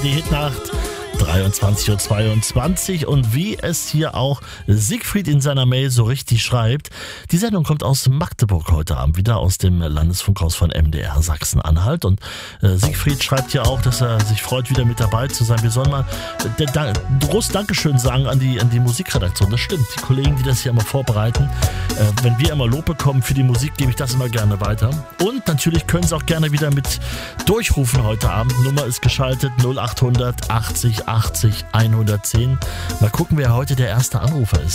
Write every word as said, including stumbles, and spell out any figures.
Die Hitnacht, dreiundzwanzig Uhr zweiundzwanzig, und wie es hier auch Siegfried in seiner Mail so richtig schreibt, die Sendung kommt aus Magdeburg heute Abend, wieder aus dem Landesfunkhaus von M D R Sachsen-Anhalt, und äh, Siegfried schreibt hier auch, dass er sich freut, wieder mit dabei zu sein. Wir sollen mal äh, da, groß Dankeschön sagen an die, an die Musikredaktion. Das stimmt, die Kollegen, die das hier immer vorbereiten. Äh, wenn wir immer Lob bekommen für die Musik, gebe ich das immer gerne weiter. Und natürlich können Sie auch gerne wieder mit durchrufen heute Abend. Nummer ist geschaltet null acht hundert achtzig achtzig hundertzehn. Mal gucken, wer heute der erste Anrufer ist.